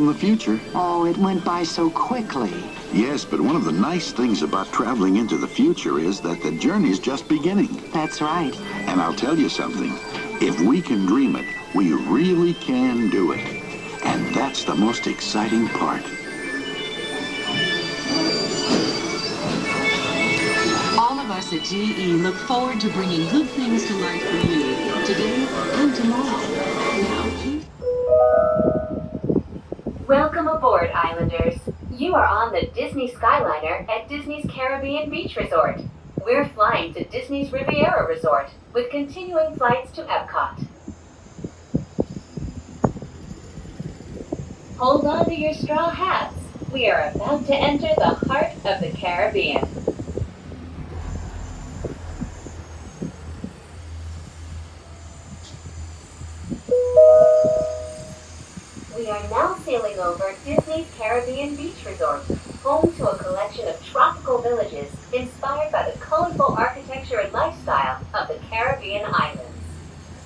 from the future. Oh, it went by so quickly. Yes, but one of the nice things about traveling into the future is that the journey's just beginning. That's right. And I'll tell you something. If we can dream it, we really can do it. And that's the most exciting part. All of us at GE look forward to bringing good things to life for you today and tomorrow. Now, keep... Welcome aboard, Islanders. You are on the Disney Skyliner at Disney's Caribbean Beach Resort. We're flying to Disney's Riviera Resort with continuing flights to Epcot. Hold on to your straw hats. We are about to enter the heart of the Caribbean. We are now sailing over Disney's Caribbean Beach Resort, home to a collection of tropical villages inspired by the colorful architecture and lifestyle of the Caribbean islands.